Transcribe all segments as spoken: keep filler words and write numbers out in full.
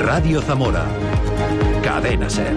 Radio Zamora. Cadena SER.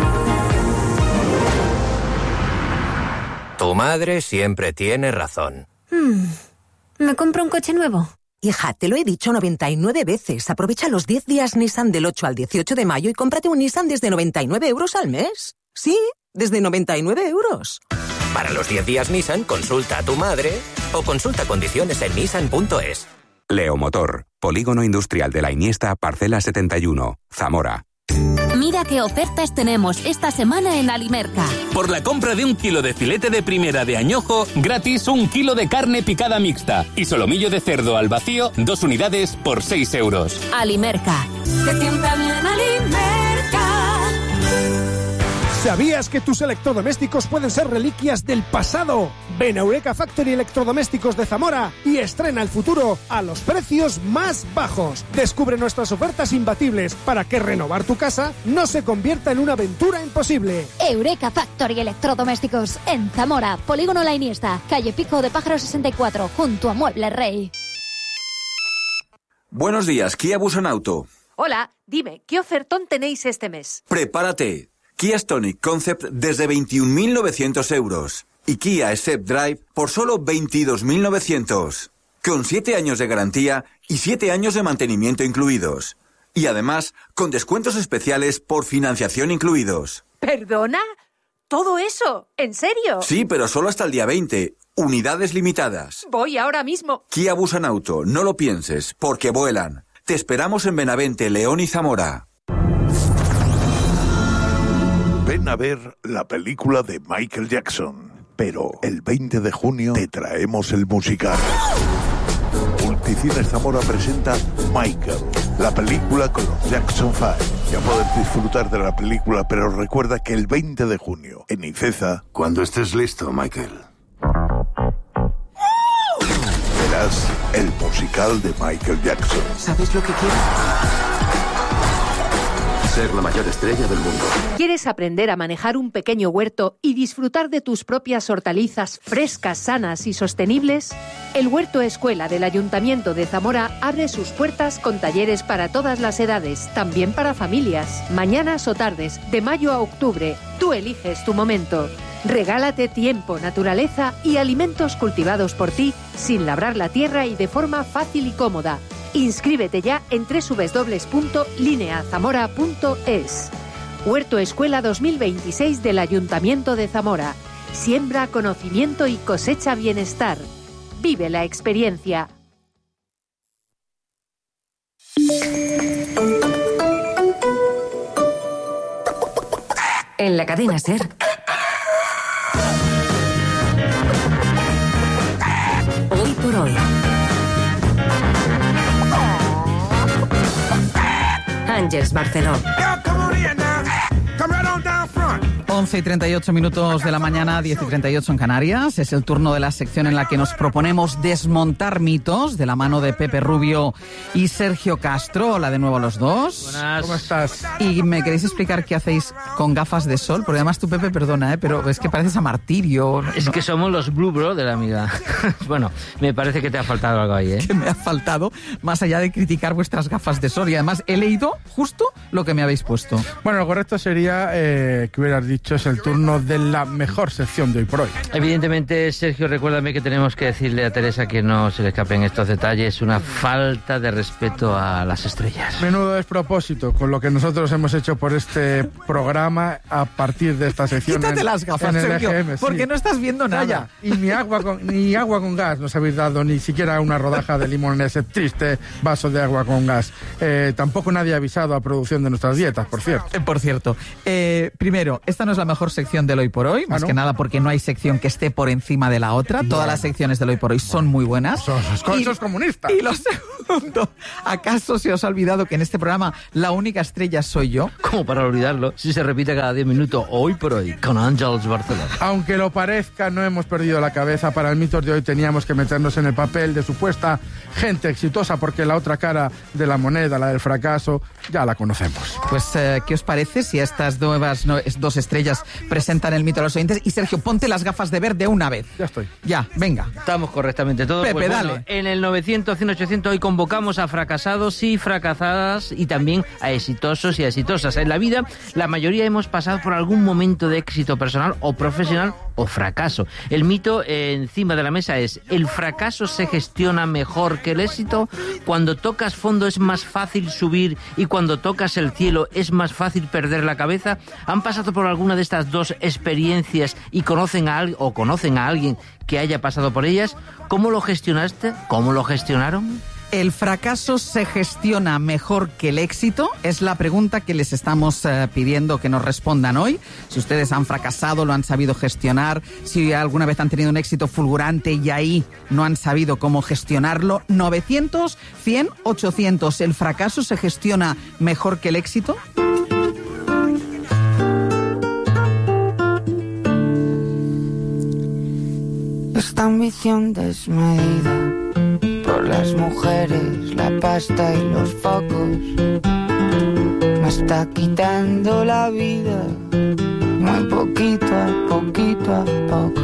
Tu madre siempre tiene razón. Hmm. ¿Me compro un coche nuevo? Hija, te lo he dicho noventa y nueve veces. Aprovecha los diez días Nissan del ocho al dieciocho de mayo y cómprate un Nissan desde noventa y nueve euros al mes. Sí, desde noventa y nueve euros. Para los diez días Nissan, consulta a tu madre o consulta condiciones en nissan punto es. Leomotor, Polígono Industrial de la Iniesta, Parcela setenta y uno, Zamora. Mira qué ofertas tenemos esta semana en Alimerca. Por la compra de un kilo de filete de primera de añojo, gratis un kilo de carne picada mixta. Y solomillo de cerdo al vacío, dos unidades por seis euros. Alimerca. Te tienta bien Alimerca. ¿Sabías que tus electrodomésticos pueden ser reliquias del pasado? Ven a Eureka Factory Electrodomésticos de Zamora y estrena el futuro a los precios más bajos. Descubre nuestras ofertas imbatibles para que renovar tu casa no se convierta en una aventura imposible. Eureka Factory Electrodomésticos en Zamora, Polígono La Iniesta, calle Pico de Pájaro sesenta y cuatro, junto a Mueble Rey. Buenos días, Kia Busanauto. Hola, dime, ¿qué ofertón tenéis este mes? Prepárate. Kia Stonic Concept desde veintiún mil novecientos euros y Kia Step Drive por solo veintidós mil novecientos, con siete años de garantía y siete años de mantenimiento incluidos. Y además, con descuentos especiales por financiación incluidos. ¿Perdona? ¿Todo eso? ¿En serio? Sí, pero solo hasta el día veinte. Unidades limitadas. Voy ahora mismo. Kia Busanauto, no lo pienses, porque vuelan. Te esperamos en Benavente, León y Zamora. Ven a ver la película de Michael Jackson, pero el veinte de junio te traemos el musical. Multicines Zamora presenta Michael, la película con los Jackson cinco. Ya puedes disfrutar de la película, pero recuerda que el veinte de junio, en Ifeza... Cuando estés listo, Michael. Verás el musical de Michael Jackson. ¿Sabes lo que quiero? Ser la mayor estrella del mundo. ¿Quieres aprender a manejar un pequeño huerto y disfrutar de tus propias hortalizas frescas, sanas y sostenibles? El Huerto Escuela del Ayuntamiento de Zamora abre sus puertas con talleres para todas las edades, también para familias. Mañanas o tardes, de mayo a octubre, tú eliges tu momento. Regálate tiempo, naturaleza y alimentos cultivados por ti, sin labrar la tierra y de forma fácil y cómoda. Inscríbete ya en doble u doble u doble u punto linea zamora punto es. Huerto Escuela dos mil veintiséis del Ayuntamiento de Zamora. Siembra conocimiento y cosecha bienestar. Vive la experiencia. En la cadena SER. Hoy por hoy. Ángeles Barceló. once y treinta y ocho minutos de la mañana, diez y treinta y ocho en Canarias. Es el turno de la sección en la que nos proponemos desmontar mitos de la mano de Pepe Rubio y Sergio Castro. Hola de nuevo a los dos. Buenas. ¿Cómo estás? ¿Y me queréis explicar qué hacéis con gafas de sol? Porque además tú, Pepe, perdona, ¿eh? pero es que pareces a Martirio. Es no. que somos los Blue Bro de la amiga. Bueno, me parece que te ha faltado algo ahí, ¿eh? Que me ha faltado, más allá de criticar vuestras gafas de sol. Y además he leído justo lo que me habéis puesto. Bueno, lo correcto sería eh, que hubieras dicho es el turno de la mejor sección de hoy por hoy. Evidentemente, Sergio, recuérdame que tenemos que decirle a Teresa que no se le escapen estos detalles, una falta de respeto a las estrellas. Menudo despropósito con lo que nosotros hemos hecho por este programa a partir de esta sección. Quítate en, las gafas, en el Sergio, E G M, porque sí. no estás viendo nada. Calla. Y ni agua, con, ni agua con gas nos habéis dado, ni siquiera una rodaja de limón en ese triste vaso de agua con gas. Eh, tampoco nadie ha avisado a producción de nuestras dietas, por cierto. Eh, por cierto, eh, primero, esta no es la mejor sección del Hoy por Hoy, más ¿Ah, no? que nada porque no hay sección que esté por encima de la otra. Todas bueno. las secciones del Hoy por Hoy son muy buenas. Sos, sos, sos comunistas. Y lo segundo, ¿acaso se os ha olvidado que en este programa la única estrella soy yo? Como para olvidarlo, si se repite cada diez minutos, Hoy por Hoy, con Ángeles Barceló. Aunque lo parezca, no hemos perdido la cabeza. Para el Mitos de hoy teníamos que meternos en el papel de supuesta gente exitosa, porque la otra cara de la moneda, la del fracaso, ya la conocemos. Pues, eh, ¿qué os parece si a estas nuevas no, dos estrellas estrellas presentan el mito a los oyentes. Y Sergio, ponte las gafas de ver de una vez. Ya estoy. Ya, venga. Estamos correctamente todos. Pepe, pues bueno, dale. En el novecientos, cien, ochocientos hoy convocamos a fracasados y fracasadas y también a exitosos y a exitosas. En la vida, la mayoría hemos pasado por algún momento de éxito personal o profesional o fracaso. El mito eh, encima de la mesa es: ¿el fracaso se gestiona mejor que el éxito? Cuando tocas fondo es más fácil subir y cuando tocas el cielo es más fácil perder la cabeza. ¿Han pasado por alguna de estas dos experiencias y conocen a alguien o conocen a alguien que haya pasado por ellas? ¿Cómo lo gestionaste? ¿Cómo lo gestionaron? ¿El fracaso se gestiona mejor que el éxito? Es la pregunta que les estamos eh, pidiendo que nos respondan hoy. Si ustedes han fracasado, lo han sabido gestionar, si alguna vez han tenido un éxito fulgurante y ahí no han sabido cómo gestionarlo. novecientos, cien, ochocientos. ¿El fracaso se gestiona mejor que el éxito? Esta ambición desmedida por las mujeres, la pasta y los focos me está quitando la vida, muy poquito a poquito a poco.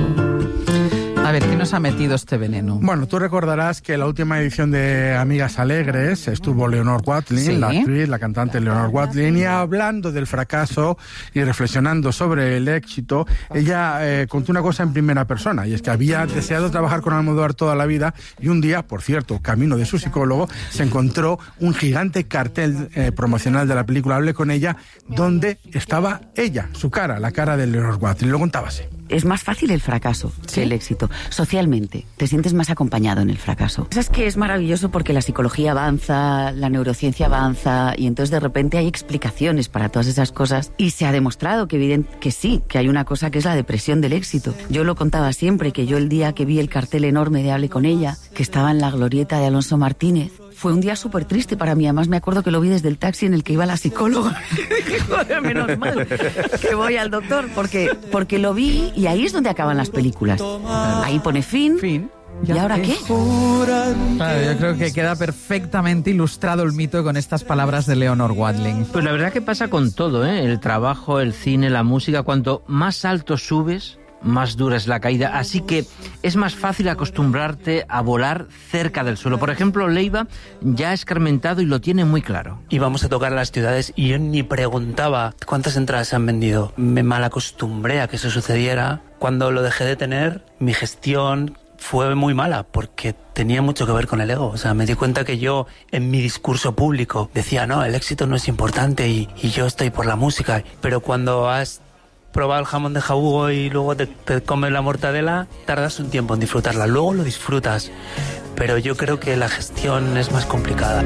A ver, ¿qué nos ha metido este veneno? Bueno, tú recordarás que en la última edición de Amigas Alegres estuvo Leonor Watling, ¿Sí? la actriz, la cantante Leonor Watling, y hablando del fracaso y reflexionando sobre el éxito, ella eh, contó una cosa en primera persona, y es que había deseado trabajar con Almodóvar toda la vida, y un día, por cierto, camino de su psicólogo, se encontró un gigante cartel eh, promocional de la película Hable con ella, donde estaba ella, su cara, la cara de Leonor Watling. Lo contaba así. Es más fácil el fracaso ¿Sí? que el éxito. Socialmente, te sientes más acompañado en el fracaso. Es que es maravilloso porque la psicología avanza, la neurociencia avanza y entonces de repente hay explicaciones para todas esas cosas y se ha demostrado que, evident, que sí, que hay una cosa que es la depresión del éxito. Yo lo contaba siempre, que yo el día que vi el cartel enorme de Hable con ella, que estaba en la glorieta de Alonso Martínez, fue un día súper triste para mí. Además me acuerdo que lo vi desde el taxi en el que iba la psicóloga. Dije, joder, menos mal que voy al doctor, porque, porque lo vi y ahí es donde acaban las películas. Ahí pone fin. Fin. ¿Y ahora qué? Claro, yo creo que queda perfectamente ilustrado el mito con estas palabras de Leonor Watling. Pues la verdad que pasa con todo, ¿eh? El trabajo, el cine, la música. Cuanto más alto subes, más dura es la caída, así que es más fácil acostumbrarte a volar cerca del suelo. Por ejemplo, Leiva ya ha escarmentado y lo tiene muy claro. Íbamos a tocar a las ciudades y yo ni preguntaba cuántas entradas se han vendido. Me malacostumbré a que eso sucediera. Cuando lo dejé de tener, mi gestión fue muy mala porque tenía mucho que ver con el ego. O sea, me di cuenta que yo en mi discurso público decía, no, el éxito no es importante y, y yo estoy por la música. Pero cuando has probado el jamón de jabugo y luego te, te comes la mortadela, tardas un tiempo en disfrutarla. Luego lo disfrutas. Pero yo creo que la gestión es más complicada.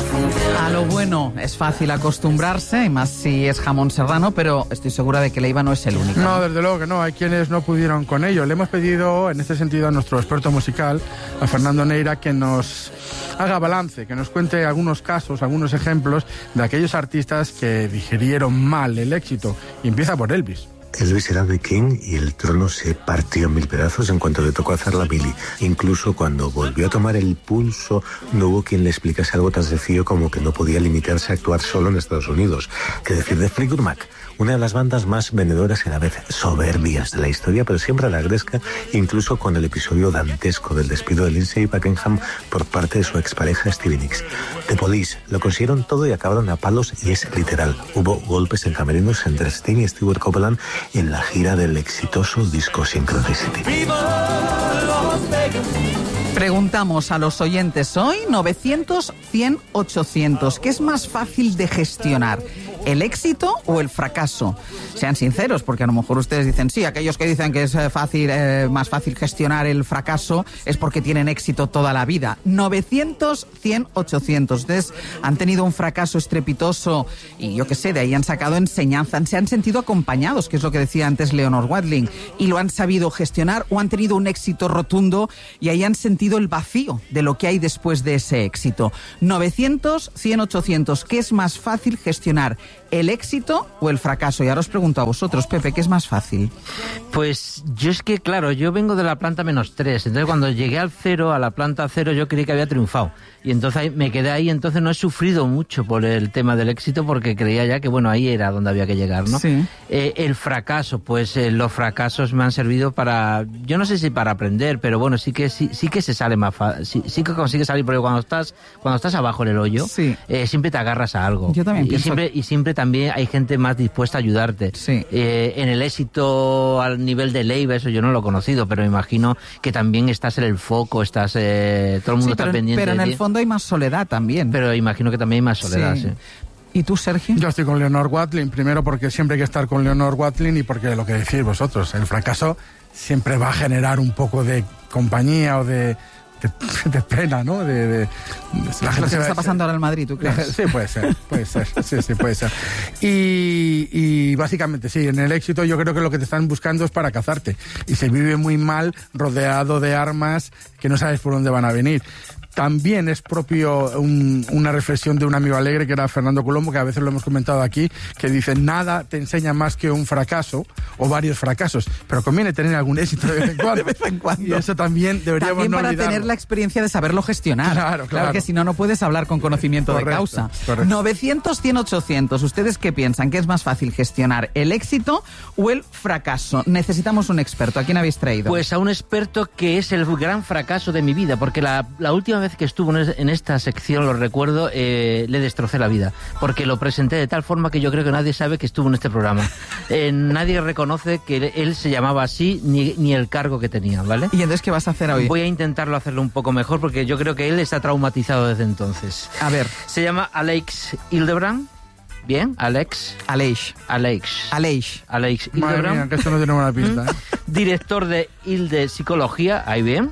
A lo bueno es fácil acostumbrarse, y más si es jamón serrano, pero estoy segura de que Leiva no es el único. No, desde luego que no, hay quienes no pudieron con ello. Le hemos pedido, en este sentido, a nuestro experto musical, a Fernando Neira, que nos haga balance, que nos cuente algunos casos, algunos ejemplos de aquellos artistas que digirieron mal el éxito. Y empieza por Elvis. Elvis era The King y el trono se partió en mil pedazos en cuanto le tocó hacer la Billy. Incluso cuando volvió a tomar el pulso, no hubo quien le explicase algo tan sencillo como que no podía limitarse a actuar solo en Estados Unidos. ¿Qué decir de Fleetwood Mac? Una de las bandas más vendedoras y a la vez soberbias de la historia, pero siempre a la gresca, incluso con el episodio dantesco del despido de Lindsey Buckingham por parte de su expareja Stevie Nicks. The Police lo consiguieron todo y acabaron a palos, y es literal. Hubo golpes en camerinos entre Sting y Stuart Copeland en la gira del exitoso disco Synchronicity. Preguntamos a los oyentes hoy, novecientos, cien, ochocientos, ¿qué es más fácil de gestionar? ¿El éxito o el fracaso? Sean sinceros, porque a lo mejor ustedes dicen, sí, aquellos que dicen que es fácil, eh, más fácil gestionar el fracaso es porque tienen éxito toda la vida. novecientos, cien, ochocientos. Ustedes han tenido un fracaso estrepitoso y yo qué sé, de ahí han sacado enseñanza, se han sentido acompañados, que es lo que decía antes Leonor Watling, y lo han sabido gestionar, o han tenido un éxito rotundo y ahí han sentido el vacío de lo que hay después de ese éxito. novecientos, cien, ochocientos. ¿Qué es más fácil gestionar? ¿el éxito o el fracaso? Y ahora os pregunto a vosotros, Pepe, ¿qué es más fácil? Pues yo es que, claro, yo vengo de la planta menos tres, entonces cuando llegué al cero, a la planta cero, yo creí que había triunfado. Y entonces me quedé ahí, entonces no he sufrido mucho por el tema del éxito porque creía ya que, bueno, ahí era donde había que llegar, ¿no? Sí. Eh, el fracaso, pues eh, los fracasos me han servido para, yo no sé si para aprender, pero bueno, sí que sí, sí que se sale más fácil, sí, sí que consigues salir, porque cuando estás cuando estás abajo en el hoyo, sí. eh, siempre te agarras a algo. Yo también y pienso... siempre y siempre también hay gente más dispuesta a ayudarte. Sí. Eh, en el éxito al nivel de Leiva, eso yo no lo he conocido, pero me imagino que también estás en el foco, estás eh, todo el mundo sí, está pero, pendiente pero en de el ti. fondo hay más soledad también. Pero imagino que también hay más soledad, sí. sí. ¿Y tú, Sergio? Yo estoy con Leonor Watling, primero porque siempre hay que estar con Leonor Watling y porque lo que decís vosotros, el fracaso siempre va a generar un poco de compañía o de, de, de pena, ¿no? De, de, de la gente que está pasando ahora en Madrid, ¿tú crees? Sí, puede ser, puede ser, sí, sí, puede ser. Y, y básicamente, sí, en el éxito yo creo que lo que te están buscando es para cazarte. Y se vive muy mal rodeado de armas que no sabes por dónde van a venir. También es propio un, una reflexión de un amigo alegre que era Fernando Colombo, que a veces lo hemos comentado aquí, que dice, nada te enseña más que un fracaso o varios fracasos, pero conviene tener algún éxito de vez en cuando. de vez en cuando. Y eso también deberíamos también no para olvidarlo. tener la experiencia de saberlo gestionar. Claro, claro. Claro que si no, no puedes hablar con conocimiento correcto, de causa. Correcto. novecientos, cien, ochocientos. ¿Ustedes qué piensan? ¿Qué es más fácil gestionar, el éxito o el fracaso? Necesitamos un experto. ¿A quién habéis traído? Pues a un experto que es el gran fracaso de mi vida, porque la, la última vez que estuvo en en esta sección, lo recuerdo, eh, le destrocé la vida, porque lo presenté de tal forma que yo creo que nadie sabe que estuvo en este programa. Eh, nadie reconoce que él se llamaba así, ni, ni el cargo que tenía, ¿vale? ¿Y entonces qué vas a hacer hoy? Voy a intentarlo hacerlo un poco mejor, porque yo creo que él está traumatizado desde entonces. A ver. Se llama Alex Hildebrand. Bien, Alex. Aleix. Alex. Aleix. Alex Madre Hildebrand. mía, que esto no tiene buena pinta, ¿eh? Director de Hilde Psicología, ahí bien.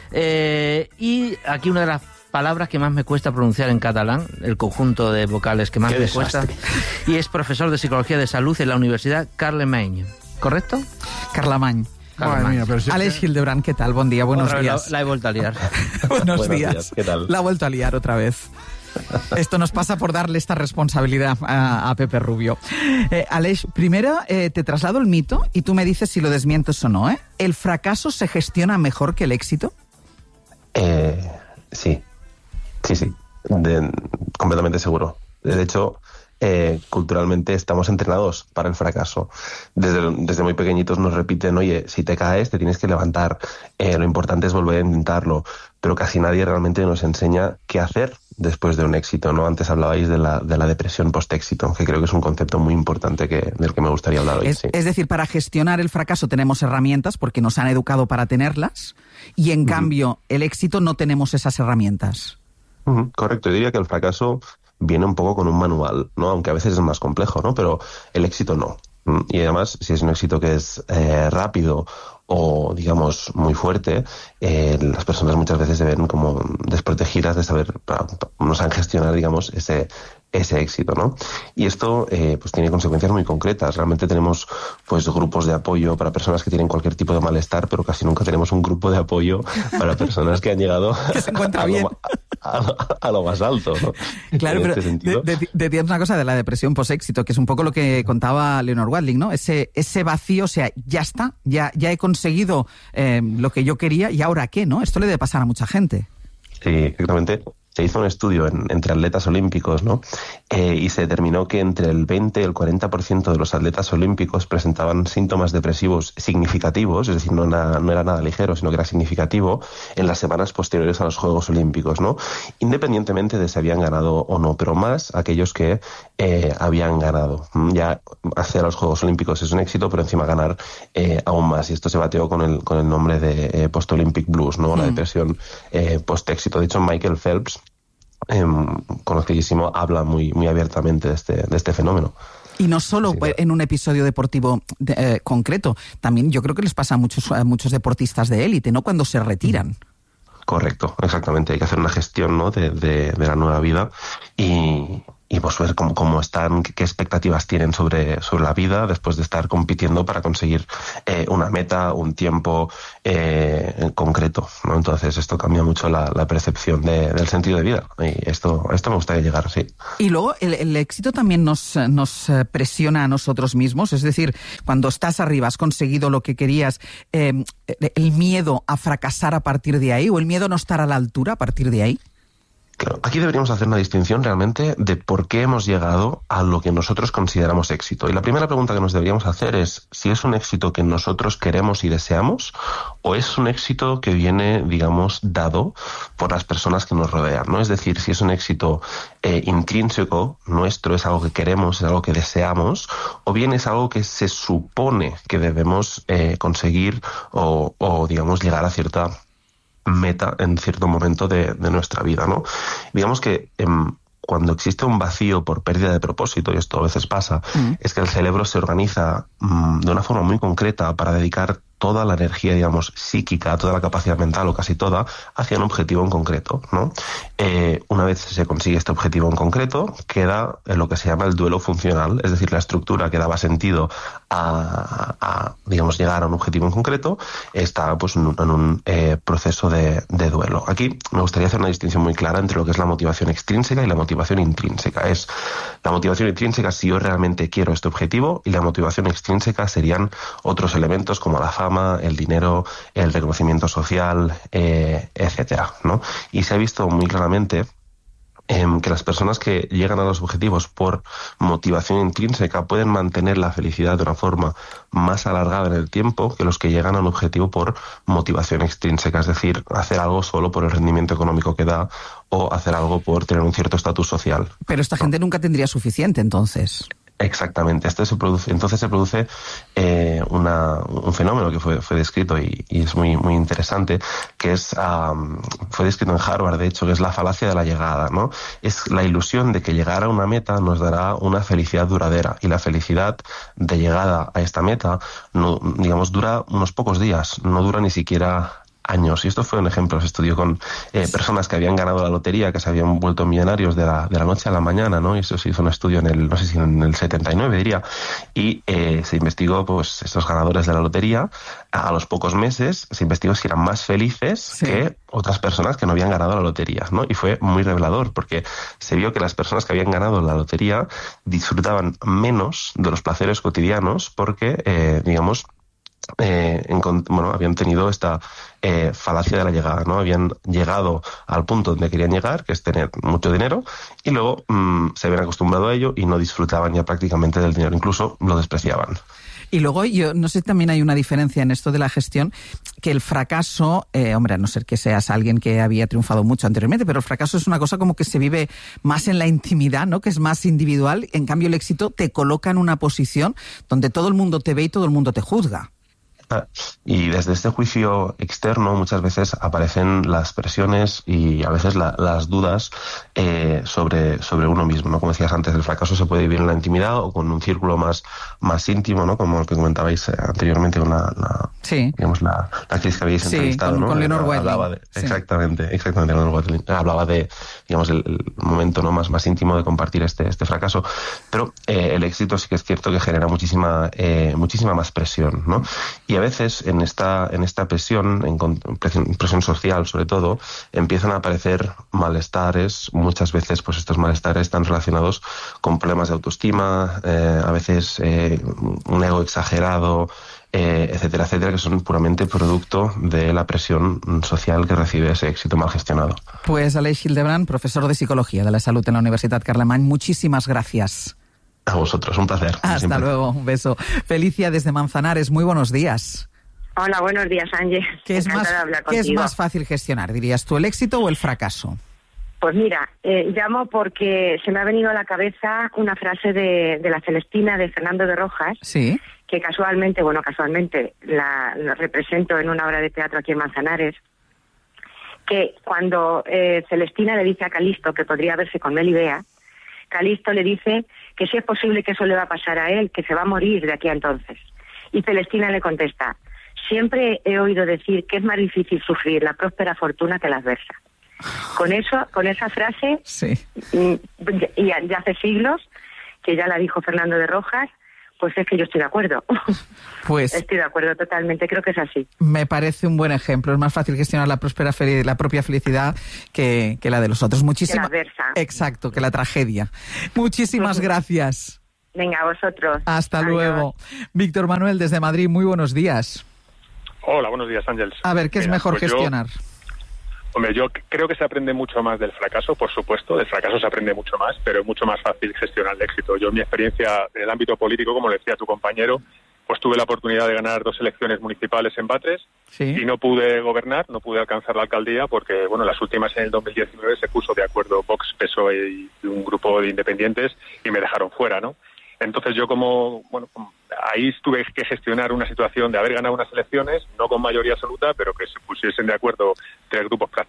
Eh, y aquí una de las palabras que más me cuesta pronunciar en catalán, el conjunto de vocales que más Qué me desastre. cuesta, y es profesor de Psicología de Salud en la Universidad Carlemany, ¿correcto? Carlemany. Madre mía, pero si es Alex que- Hildebrand, ¿qué tal? Buen día, buenos Otra vez días. La, la he vuelto a liar. Buenos, Buenos días. días, ¿qué tal? La ha vuelto a liar otra vez. Esto nos pasa por darle esta responsabilidad a, a Pepe Rubio. Eh, Aleix, primero eh, te traslado el mito y tú me dices si lo desmientes o no, ¿eh? ¿El fracaso se gestiona mejor que el éxito? Eh, sí, sí, sí, de- completamente seguro. De hecho, eh, culturalmente estamos entrenados para el fracaso. Desde, desde muy pequeñitos nos repiten, oye, si te caes te tienes que levantar, eh, lo importante es volver a intentarlo, pero casi nadie realmente nos enseña qué hacer después de un éxito, ¿no? Antes hablabais de la, de la depresión post-éxito, que creo que es un concepto muy importante que, del que me gustaría hablar hoy. Es, sí. es decir, para gestionar el fracaso tenemos herramientas porque nos han educado para tenerlas y en Ujú. cambio el éxito no tenemos esas herramientas. Ujú, correcto, yo diría que el fracaso viene un poco con un manual, ¿no? Aunque a veces es más complejo, ¿no? Pero el éxito no. Mm, Y además, si es un éxito que es eh, rápido o, digamos, muy fuerte, eh, las personas muchas veces se ven como desprotegidas de saber, pa- pa- no saben gestionar, digamos, ese ese éxito, ¿no? Y esto eh, pues tiene consecuencias muy concretas. Realmente tenemos pues grupos de apoyo para personas que tienen cualquier tipo de malestar, pero casi nunca tenemos un grupo de apoyo para personas que han llegado Que se encuentra a, bien. Lo, ma- a, lo- a lo más alto, ¿no? Claro, En pero este sentido. de- de- decías una cosa de la depresión post-éxito, que es un poco lo que contaba Leonor Watling, ¿no? Ese, ese vacío, o sea, ya está, ya, ya he conseguido eh, lo que yo quería y ahora qué, ¿no? Esto le debe pasar a mucha gente. Sí, exactamente. Se hizo un estudio en- entre atletas olímpicos, ¿no? Eh, y se determinó que entre el veinte y el cuarenta por ciento de los atletas olímpicos presentaban síntomas depresivos significativos, es decir, no era, no era nada ligero, sino que era significativo, en las semanas posteriores a los Juegos Olímpicos, ¿no? Independientemente de si habían ganado o no, pero más aquellos que eh, habían ganado. Mm, Ya hacer a los Juegos Olímpicos es un éxito, pero encima ganar eh, aún más. Y esto se bateó con el, con el nombre de eh, Post-Olympic Blues, ¿no? La Mm. depresión eh, post-éxito. De hecho, Michael Phelps, eh, conocidísimo, habla muy, muy abiertamente de este, de este fenómeno. Y no solo pues, en un episodio deportivo de- eh, concreto, también yo creo que les pasa a muchos, a muchos deportistas de élite, ¿no? Cuando se retiran. Correcto, exactamente. Hay que hacer una gestión, ¿no? de, de, de la nueva vida y, y pues ver cómo, cómo están, qué, qué expectativas tienen sobre, sobre la vida después de estar compitiendo para conseguir eh, una meta, un tiempo eh, en concreto, ¿no? Entonces esto cambia mucho la, la percepción de, del sentido de vida y esto, esto me gustaría llegar, sí. Y luego el, el éxito también nos, nos presiona a nosotros mismos, es decir, cuando estás arriba, has conseguido lo que querías, eh, el miedo a fracasar a partir de ahí o el miedo a no estar a la altura a partir de ahí. Claro, aquí deberíamos hacer una distinción realmente de por qué hemos llegado a lo que nosotros consideramos éxito. Y la primera pregunta que nos deberíamos hacer es si es un éxito que nosotros queremos y deseamos o es un éxito que viene, digamos, dado por las personas que nos rodean, ¿no? Es decir, si es un éxito eh, intrínseco nuestro, es algo que queremos, es algo que deseamos, o bien es algo que se supone que debemos eh, conseguir o, o, digamos, llegar a cierta meta en cierto momento de, de nuestra vida, ¿no? Digamos que eh, cuando existe un vacío por pérdida de propósito, y esto a veces pasa, mm. es que el cerebro se organiza mm, de una forma muy concreta para dedicar toda la energía, digamos, psíquica, toda la capacidad mental o casi toda, hacia un objetivo en concreto, ¿no? Eh, una vez se consigue este objetivo en concreto, queda en lo que se llama el duelo funcional, es decir, la estructura que daba sentido a, a digamos, llegar a un objetivo en concreto, está pues en un, en un eh, proceso de, de duelo. Aquí me gustaría hacer una distinción muy clara entre lo que es la motivación extrínseca y la motivación intrínseca. Es la motivación intrínseca si yo realmente quiero este objetivo, y la motivación extrínseca serían otros elementos como la fama, el dinero, el reconocimiento social, eh, etcétera, ¿no? Y se ha visto muy claramente eh, que las personas que llegan a los objetivos por motivación intrínseca pueden mantener la felicidad de una forma más alargada en el tiempo que los que llegan a un objetivo por motivación extrínseca, es decir, hacer algo solo por el rendimiento económico que da o hacer algo por tener un cierto estatus social. Pero esta gente nunca tendría suficiente, entonces. Exactamente, este se produce, entonces se produce eh, una, un fenómeno que fue, fue descrito y, y es muy, muy interesante, que es um, fue descrito en Harvard, de hecho, que es la falacia de la llegada, ¿no? Es la ilusión de que llegar a una meta nos dará una felicidad duradera, y la felicidad de llegada a esta meta, no, digamos, dura unos pocos días, no dura ni siquiera años. Y esto fue un ejemplo, se estudió con eh, personas que habían ganado la lotería, que se habían vuelto millonarios de la, de la noche a la mañana, ¿no? Y eso se hizo un estudio en el, no sé si en el setenta y nueve, diría, y eh, se investigó, pues, estos ganadores de la lotería, a, a los pocos meses se investigó si eran más felices sí. que otras personas que no habían ganado la lotería, ¿no? Y fue muy revelador, porque se vio que las personas que habían ganado la lotería disfrutaban menos de los placeres cotidianos porque, eh, digamos, Eh, en, bueno, habían tenido esta eh, falacia de la llegada, ¿no? Habían llegado al punto donde querían llegar, que es tener mucho dinero, y luego mmm, se habían acostumbrado a ello y no disfrutaban ya prácticamente del dinero, incluso lo despreciaban. Y luego, yo no sé, también hay una diferencia en esto de la gestión, que el fracaso, eh, hombre, a no ser que seas alguien que había triunfado mucho anteriormente, pero el fracaso es una cosa como que se vive más en la intimidad, ¿no? Que es más individual. En cambio, el éxito te coloca en una posición donde todo el mundo te ve y todo el mundo te juzga. Y desde este juicio externo muchas veces aparecen las presiones y a veces la, las dudas eh, sobre, sobre uno mismo, ¿no? Como decías antes, el fracaso se puede vivir en la intimidad o con un círculo más, más íntimo, ¿no? Como el que comentabais anteriormente con la, la, sí. digamos, la, la actriz que habéis sí, entrevistado, con, ¿no? con Leonor Watling. Sí. Exactamente, exactamente. Leonor Watling hablaba de, digamos, el, el momento, ¿no? más, más íntimo de compartir este, este fracaso. Pero eh, el éxito sí que es cierto que genera muchísima, eh, muchísima más presión, ¿no? Y a veces en esta, en esta presión, en presión, presión social sobre todo, empiezan a aparecer malestares. Muchas veces pues estos malestares están relacionados con problemas de autoestima, eh, a veces eh, un ego exagerado, eh, etcétera, etcétera, que son puramente producto de la presión social que recibe ese éxito mal gestionado. Pues Aleix Hildebrand, profesor de Psicología de la Salud en la Universidad Carlemany, muchísimas gracias. A vosotros, un placer. Hasta siempre. Luego, un beso. Felicia desde Manzanares, muy buenos días. Hola, buenos días, Ángel. ¿Qué es, más, ¿Qué es más fácil gestionar, dirías tú, el éxito o el fracaso? Pues mira, eh, llamo porque se me ha venido a la cabeza una frase de, de la Celestina de Fernando de Rojas, sí, que casualmente, bueno, casualmente la, la represento en una obra de teatro aquí en Manzanares, que cuando eh, Celestina le dice a Calisto que podría verse con Melibea, Calisto le dice que si es posible que eso le va a pasar a él, que se va a morir de aquí a entonces. Y Celestina le contesta: siempre he oído decir que es más difícil sufrir la próspera fortuna que la adversa. Con eso, con esa frase, sí. y ya hace siglos que ya la dijo Fernando de Rojas, pues es que yo estoy de acuerdo. Pues estoy de acuerdo totalmente, creo que es así. Me parece un buen ejemplo. Es más fácil gestionar la próspera fel- la propia felicidad que, que la de los otros. Muchísimas. Que la adversa. Exacto, que la tragedia. Muchísimas gracias. Venga, a vosotros. Hasta Adiós. Luego. Víctor Manuel, desde Madrid, muy buenos días. Hola, buenos días, Ángeles. A ver, ¿qué Mira, es mejor pues gestionar? Yo... Hombre, yo creo que se aprende mucho más del fracaso, por supuesto, del fracaso se aprende mucho más, pero es mucho más fácil gestionar el éxito. Yo en mi experiencia en el ámbito político, como le decía tu compañero, pues tuve la oportunidad de ganar dos elecciones municipales en Batres sí. y no pude gobernar, no pude alcanzar la alcaldía porque, bueno, las últimas en el dos mil diecinueve se puso de acuerdo Vox, P S O E y un grupo de independientes y me dejaron fuera, ¿no? Entonces yo como, bueno, ahí tuve que gestionar una situación de haber ganado unas elecciones, no con mayoría absoluta, pero que se pusiesen de acuerdo tres grupos